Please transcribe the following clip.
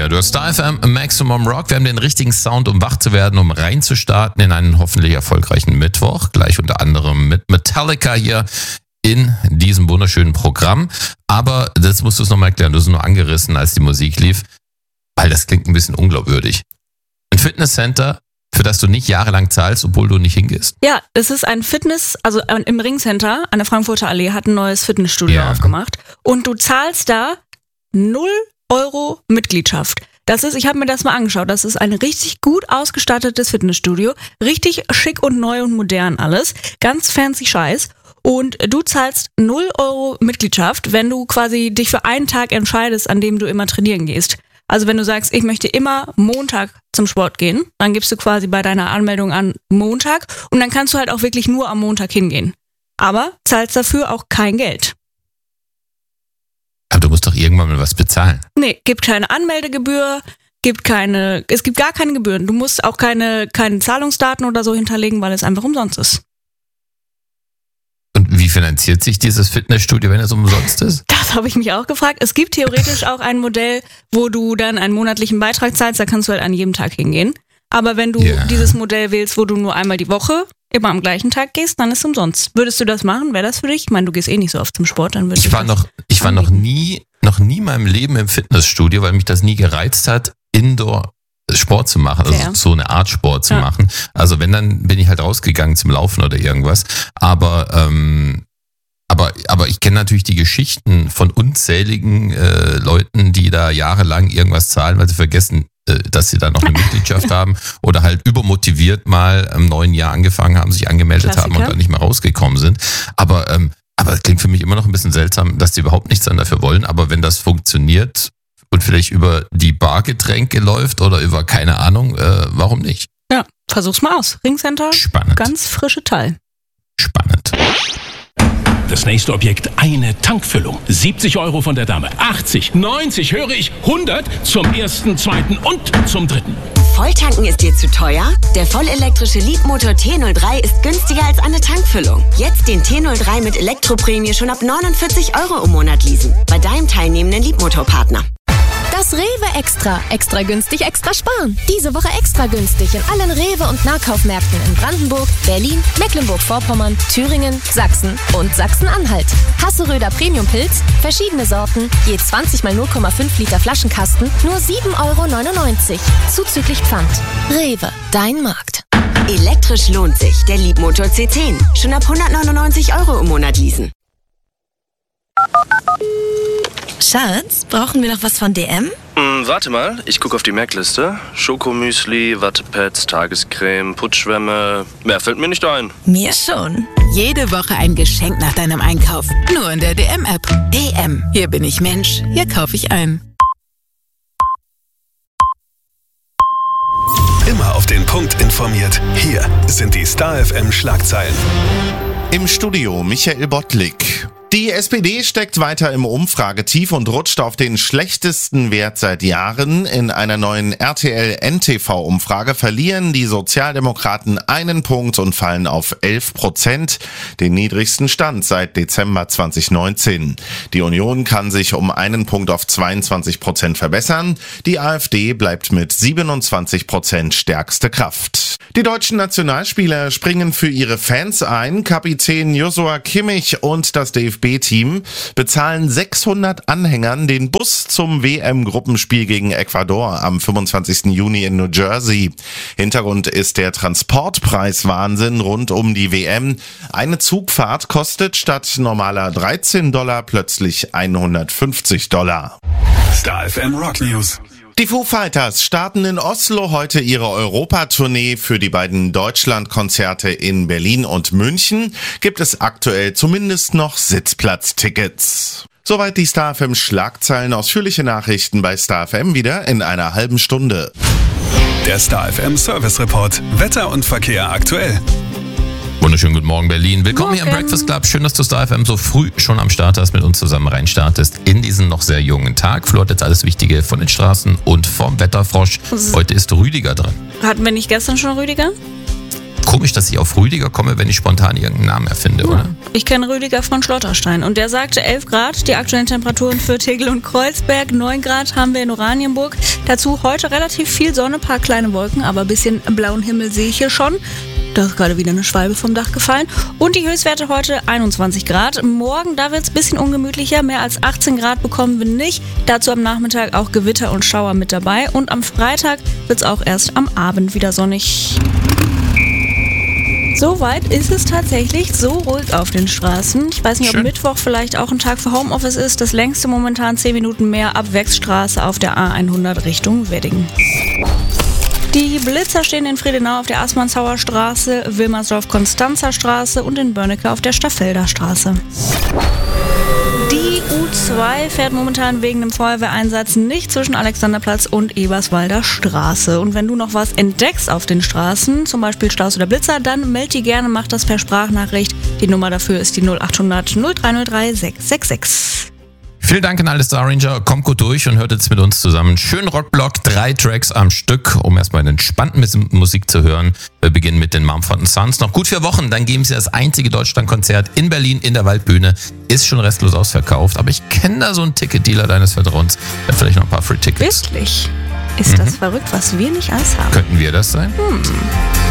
hier. Du hast Star FM Maximum Rock. Wir haben den richtigen Sound, um wach zu werden, um reinzustarten in einen hoffentlich erfolgreichen Mittwoch. Gleich unter anderem mit Metallica hier in diesem wunderschönen Programm. Aber das musst du es nochmal erklären. Du hast es nur angerissen, als die Musik lief, weil das klingt ein bisschen unglaubwürdig. Ein Fitnesscenter, für das du nicht jahrelang zahlst, obwohl du nicht hingehst. Ja, es ist ein also im Ringcenter an der Frankfurter Allee hat ein neues Fitnessstudio aufgemacht. Und du zahlst da 0 Euro Mitgliedschaft. Ich habe mir das mal angeschaut, das ist ein richtig gut ausgestattetes Fitnessstudio. Richtig schick und neu und modern alles. Ganz fancy Scheiß. Und du zahlst 0 Euro Mitgliedschaft, wenn du quasi dich für einen Tag entscheidest, an dem du immer trainieren gehst. Also wenn du sagst, ich möchte immer Montag zum Sport gehen, dann gibst du quasi bei deiner Anmeldung an Montag und dann kannst du halt auch wirklich nur am Montag hingehen. Aber zahlst dafür auch kein Geld. Aber du musst doch irgendwann mal was bezahlen. Nee, gibt keine Anmeldegebühr, es gibt gar keine Gebühren. Du musst auch keine Zahlungsdaten oder so hinterlegen, weil es einfach umsonst ist. Und wie finanziert sich dieses Fitnessstudio, wenn es umsonst ist? Das habe ich mich auch gefragt. Es gibt theoretisch auch ein Modell, wo du dann einen monatlichen Beitrag zahlst, da kannst du halt an jedem Tag hingehen. Aber wenn du dieses Modell wählst, wo du nur einmal die Woche immer am gleichen Tag gehst, dann ist es umsonst. Würdest du das machen? Wäre das für dich? Ich meine, du gehst eh nicht so oft zum Sport. Dann ich war noch nie in meinem Leben im Fitnessstudio, weil mich das nie gereizt hat, Indoor Sport zu machen, also so eine Art Sport zu machen. Also wenn, dann bin ich halt rausgegangen zum Laufen oder irgendwas. Aber ich kenne natürlich die Geschichten von unzähligen Leuten, die da jahrelang irgendwas zahlen, weil sie vergessen, dass sie da noch eine Mitgliedschaft haben oder halt übermotiviert mal im neuen Jahr angefangen haben, sich angemeldet haben und dann nicht mehr rausgekommen sind. Aber es klingt für mich immer noch ein bisschen seltsam, dass die überhaupt nichts dann dafür wollen. Aber wenn das funktioniert und vielleicht über die Bargetränke läuft oder über keine Ahnung, warum nicht? Ja, versuch's mal aus. Ringcenter, spannend. Ganz frische Teil. Spannend. Das nächste Objekt, eine Tankfüllung. 70 Euro von der Dame. 80, 90, höre ich, 100 zum ersten, zweiten und zum dritten. Volltanken ist dir zu teuer? Der vollelektrische Leapmotor T03 ist günstiger als eine Tankfüllung. Jetzt den T03 mit Elektroprämie schon ab 49 Euro im Monat leasen. Bei deinem teilnehmenden Leapmotor-Partner. Das Rewe Extra. Extra günstig, extra sparen. Diese Woche extra günstig in allen Rewe- und Nahkaufmärkten in Brandenburg, Berlin, Mecklenburg-Vorpommern, Thüringen, Sachsen und Sachsen-Anhalt. Hasseröder Premium-Pilz, verschiedene Sorten, je 20 mal 0,5 Liter Flaschenkasten, nur 7,99 €. Zuzüglich Pfand. Rewe, dein Markt. Elektrisch lohnt sich. Der Leapmotor C10. Schon ab 199 Euro im Monat leasen. Schatz, brauchen wir noch was von DM? Warte mal, ich gucke auf die Merkliste. Schokomüsli, Wattepads, Tagescreme, Putzschwämme. Mehr fällt mir nicht ein. Mir schon. Jede Woche ein Geschenk nach deinem Einkauf. Nur in der DM-App. DM. Hier bin ich Mensch. Hier kaufe ich ein. Immer auf den Punkt informiert. Hier sind die Star FM Schlagzeilen. Im Studio Michael Bottlik. Die SPD steckt weiter im Umfragetief und rutscht auf den schlechtesten Wert seit Jahren. In einer neuen RTL-NTV-Umfrage verlieren die Sozialdemokraten 1 Punkt und fallen auf 11%, den niedrigsten Stand seit Dezember 2019. Die Union kann sich um 1 Punkt auf 22% verbessern. Die AfD bleibt mit 27% stärkste Kraft. Die deutschen Nationalspieler springen für ihre Fans ein. Kapitän Joshua Kimmich und das DFB-Team bezahlen 600 Anhängern den Bus zum WM-Gruppenspiel gegen Ecuador am 25. Juni in New Jersey. Hintergrund ist der Transportpreiswahnsinn rund um die WM. Eine Zugfahrt kostet statt normaler $13 plötzlich $150. Star FM Rock News. Die Foo Fighters starten in Oslo heute ihre Europatournee. Für die beiden Deutschlandkonzerte in Berlin und München gibt es aktuell zumindest noch Sitzplatztickets. Soweit die Star FM Schlagzeilen. Ausführliche Nachrichten bei Star FM wieder in einer halben Stunde. Der Star FM Service Report. Wetter und Verkehr aktuell. Wunderschönen guten Morgen, Berlin. Willkommen hier im Breakfast Club. Schön, dass du Star FM so früh schon am Start hast, mit uns zusammen reinstartest in diesen noch sehr jungen Tag. Flo hat jetzt alles Wichtige von den Straßen und vom Wetterfrosch. Heute ist Rüdiger dran. Hatten wir nicht gestern schon Rüdiger? Komisch, dass ich auf Rüdiger komme, wenn ich spontan irgendeinen Namen erfinde, oder? Ich kenne Rüdiger von Schlotterstein und der sagte 11 Grad, die aktuellen Temperaturen für Tegel und Kreuzberg, 9 Grad haben wir in Oranienburg. Dazu heute relativ viel Sonne, paar kleine Wolken, aber ein bisschen blauen Himmel sehe ich hier schon. Da ist gerade wieder eine Schwalbe vom Dach gefallen. Und die Höchstwerte heute 21 Grad. Morgen, da wird es ein bisschen ungemütlicher. Mehr als 18 Grad bekommen wir nicht. Dazu am Nachmittag auch Gewitter und Schauer mit dabei. Und am Freitag wird es auch erst am Abend wieder sonnig. Soweit ist es tatsächlich so ruhig auf den Straßen. Ich weiß nicht, ob Mittwoch vielleicht auch ein Tag für Homeoffice ist. Das längste momentan 10 Minuten mehr ab Wechsstraße auf der A100 Richtung Wedding. Die Blitzer stehen in Friedenau auf der Assmannshauer Straße, Wilmersdorf-Konstanzer Straße und in Börnecke auf der Staffelder Straße. Die U2 fährt momentan wegen dem Feuerwehreinsatz nicht zwischen Alexanderplatz und Eberswalder Straße. Und wenn du noch was entdeckst auf den Straßen, zum Beispiel Staus oder Blitzer, dann meld die gerne, mach das per Sprachnachricht. Die Nummer dafür ist die 0800 0303 666. Vielen Dank an alle Star Ranger. Kommt gut durch und hört jetzt mit uns zusammen. Schönen Rockblock, 3 Tracks am Stück, um erstmal eine entspannte Musik zu hören. Wir beginnen mit den Mumford & Sons. Noch gut 4 Wochen, dann geben sie das einzige Deutschlandkonzert in Berlin in der Waldbühne. Ist schon restlos ausverkauft, aber ich kenne da so einen Ticketdealer deines Vertrauens. Der hat vielleicht noch ein paar Free Tickets. Wirklich? Ist das verrückt, was wir nicht alles haben? Könnten wir das sein?